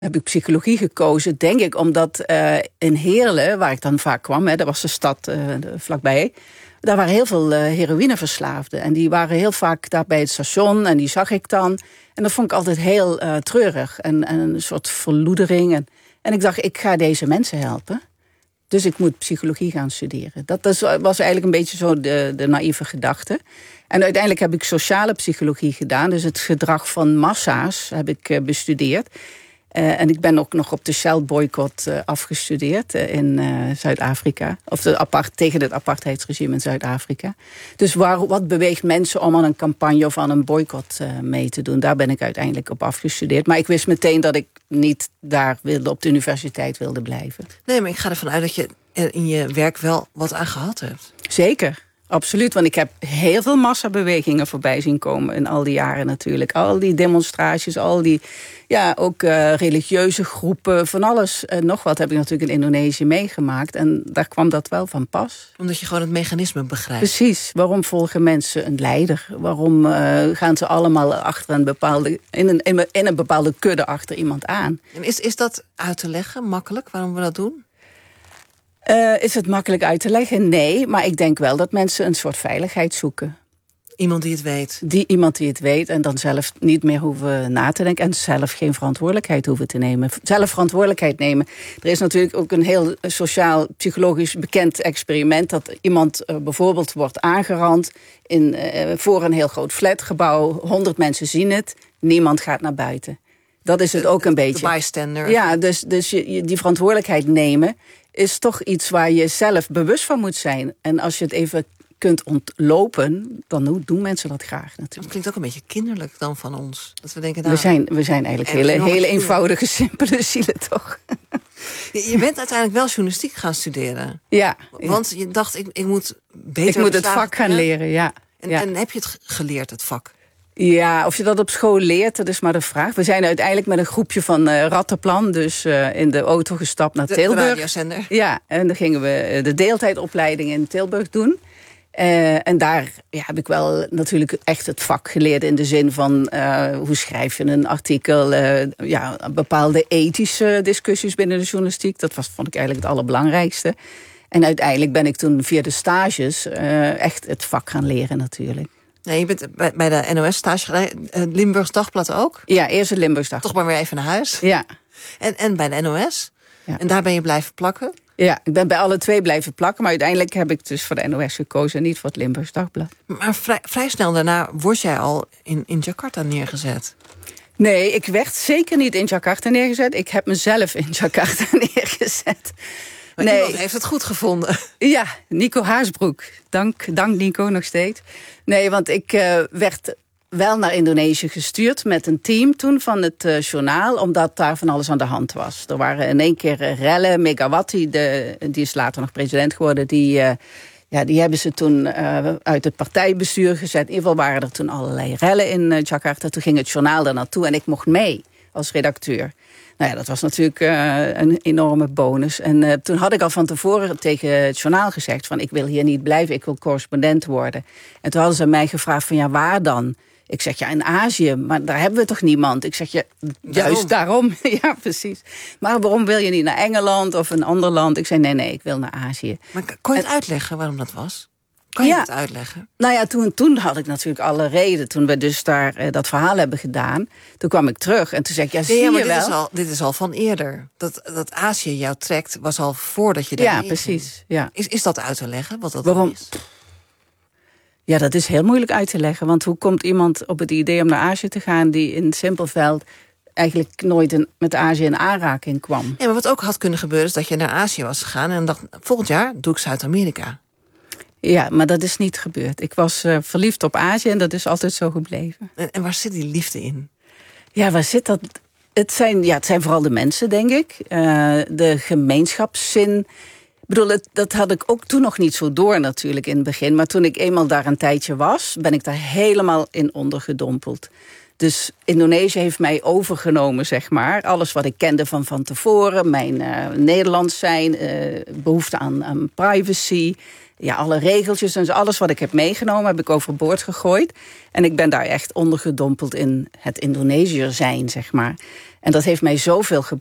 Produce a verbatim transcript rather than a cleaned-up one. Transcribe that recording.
heb ik psychologie gekozen, denk ik, omdat uh, in Heerlen, waar ik dan vaak kwam, hè, dat was de stad uh, vlakbij, daar waren heel veel uh, heroïneverslaafden. En die waren heel vaak daar bij het station en die zag ik dan. En dat vond ik altijd heel uh, treurig en, en een soort verloedering. En, en ik dacht, ik ga deze mensen helpen. Dus ik moet psychologie gaan studeren. Dat, dat was eigenlijk een beetje zo de, de naïeve gedachte. En uiteindelijk heb ik sociale psychologie gedaan. Dus het gedrag van massa's heb ik uh, bestudeerd. Uh, en ik ben ook nog op de Shell-boycott uh, afgestudeerd uh, in uh, Zuid-Afrika. Of de apart, tegen het apartheidsregime in Zuid-Afrika. Dus waar, wat beweegt mensen om aan een campagne of aan een boycott uh, mee te doen? Daar ben ik uiteindelijk op afgestudeerd. Maar ik wist meteen dat ik niet daar wilde, op de universiteit wilde blijven. Nee, maar ik ga ervan uit dat je er in je werk wel wat aan gehad hebt. Zeker. Absoluut, want ik heb heel veel massabewegingen voorbij zien komen in al die jaren natuurlijk. Al die demonstraties, al die, ja, ook uh, religieuze groepen, van alles en nog wat heb ik natuurlijk in Indonesië meegemaakt. En daar kwam dat wel van pas. Omdat je gewoon het mechanisme begrijpt. Precies, waarom volgen mensen een leider? Waarom uh, gaan ze allemaal achter een bepaalde, in een, in een bepaalde kudde achter iemand aan? En is, is dat uit te leggen, makkelijk, waarom we dat doen? Uh, is het makkelijk uit te leggen? Nee, maar ik denk wel dat mensen een soort veiligheid zoeken. Iemand die het weet? Die, iemand die het weet en dan zelf niet meer hoeven na te denken... en zelf geen verantwoordelijkheid hoeven te nemen. Zelf verantwoordelijkheid nemen. Er is natuurlijk ook een heel sociaal-psychologisch bekend experiment... dat iemand uh, bijvoorbeeld wordt aangerand in, uh, voor een heel groot flatgebouw. Honderd mensen zien het, niemand gaat naar buiten. Dat is het ook een beetje. De bystander. Ja, dus, dus je, je, die verantwoordelijkheid nemen is toch iets waar je zelf bewust van moet zijn. En als je het even kunt ontlopen, dan doen mensen dat graag natuurlijk. Dat klinkt ook een beetje kinderlijk dan van ons. Dat we denken, nou, we, zijn, we zijn eigenlijk hele, hele eenvoudige, simpele zielen, toch? Je, je bent uiteindelijk wel journalistiek gaan studeren. Ja. Want je dacht, ik, ik moet beter... Ik moet het vak gaan leren, ja. En, ja. en heb je het geleerd, het vak? Ja, of je dat op school leert, dat is maar de vraag. We zijn uiteindelijk met een groepje van uh, Rattenplan... dus uh, in de auto gestapt naar de, Tilburg. De radiozender. Ja, en dan gingen we de deeltijdopleiding in Tilburg doen. Uh, en daar ja, heb ik wel natuurlijk echt het vak geleerd... in de zin van uh, hoe schrijf je een artikel... Uh, ja, bepaalde ethische discussies binnen de journalistiek. Dat was, vond ik eigenlijk het allerbelangrijkste. En uiteindelijk ben ik toen via de stages uh, echt het vak gaan leren natuurlijk. Nee, je bent bij, bij de N O S stage gedaan. Het Limburgs Dagblad ook? Ja, eerst het Limburgs Dagblad. Toch maar weer even naar huis. Ja. En, en bij de N O S? Ja. En daar ben je blijven plakken? Ja, ik ben bij alle twee blijven plakken. Maar uiteindelijk heb ik dus voor de N O S gekozen en niet voor het Limburgs Dagblad. Maar vrij, vrij snel daarna word jij al in, in Jakarta neergezet. Nee, ik werd zeker niet in Jakarta neergezet. Ik heb mezelf in Jakarta neergezet. Maar nee. Iemand heeft het goed gevonden. Ja, Nico Haasbroek. Dank, dank Nico nog steeds. Nee, want ik uh, werd wel naar Indonesië gestuurd met een team toen van het uh, journaal, omdat daar van alles aan de hand was. Er waren in één keer uh, rellen. Megawati, de, die is later nog president geworden, die, uh, ja, die hebben ze toen uh, uit het partijbestuur gezet. In ieder geval waren er toen allerlei rellen in uh, Jakarta. Toen ging het journaal daar naartoe en ik mocht mee als redacteur. Nou ja, dat was natuurlijk uh, een enorme bonus. En uh, toen had ik al van tevoren tegen het journaal gezegd van ik wil hier niet blijven, ik wil correspondent worden. En toen hadden ze mij gevraagd van ja, waar dan? Ik zeg ja, in Azië, maar daar hebben we toch niemand? Ik zeg ja, juist daarom. Ja, precies. Maar waarom wil je niet naar Engeland of een ander land? Ik zei nee, nee, ik wil naar Azië. Maar kon je het en, uitleggen waarom dat was? Kan je ja, het uitleggen? Nou ja, toen, toen had ik natuurlijk alle reden. Toen we dus daar uh, dat verhaal hebben gedaan. Toen kwam ik terug en toen zei ik, ja, zie ja, maar je dit wel. Is al, dit is al van eerder. Dat, dat Azië jou trekt, was al voordat je daar Ja, precies. Ja. Is, is dat uit te leggen, wat dat waarom? is? Ja, dat is heel moeilijk uit te leggen. Want hoe komt iemand op het idee om naar Azië te gaan die in Simpelveld eigenlijk nooit in, met Azië in aanraking kwam? Ja, maar wat ook had kunnen gebeuren is dat je naar Azië was gegaan en dacht, volgend jaar doe ik Zuid-Amerika. Ja, maar dat is niet gebeurd. Ik was uh, verliefd op Azië en dat is altijd zo gebleven. En, en waar zit die liefde in? Ja, waar zit dat? Het zijn, ja, het zijn vooral de mensen, denk ik. Uh, de gemeenschapszin. Ik bedoel, het, dat had ik ook toen nog niet zo door natuurlijk in het begin. Maar toen ik eenmaal daar een tijdje was, ben ik daar helemaal in ondergedompeld. Dus Indonesië heeft mij overgenomen, zeg maar. Alles wat ik kende van van tevoren. Mijn uh, Nederlands zijn, uh, behoefte aan, aan privacy. Ja, alle regeltjes en alles wat ik heb meegenomen heb ik overboord gegooid. En ik ben daar echt ondergedompeld in het Indonesiër zijn, zeg maar. En dat heeft mij zoveel